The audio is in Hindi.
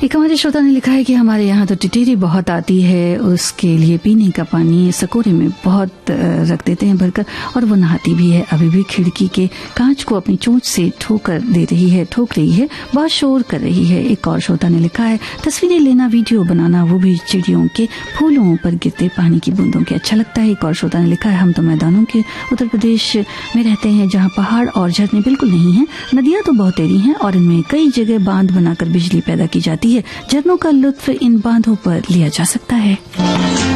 एक हमारे श्रोता ने लिखा है कि हमारे यहाँ तो टिटेरी बहुत आती है, उसके लिए पीने का पानी सकोरे में बहुत रख देते हैं भरकर, और वो नहाती भी है। अभी भी खिड़की के कांच को अपनी चोंच से ठोक रही है, बहुत शोर कर रही है। एक और श्रोता ने लिखा है, तस्वीरें लेना, वीडियो बनाना, वो भी चिड़ियों के फूलों पर गिरते पानी की बूंदों के अच्छा लगता है। एक और श्रोता ने लिखा है, हम तो मैदानों के उत्तर प्रदेश में रहते हैं जहाँ पहाड़ और झरने बिल्कुल नहीं है, नदियाँ तो बहुतेरी हैं और इनमें कई जगह बांध बनाकर बिजली पैदा की जाती है। झरनों का लुत्फ इन बांधों पर लिया जा सकता है।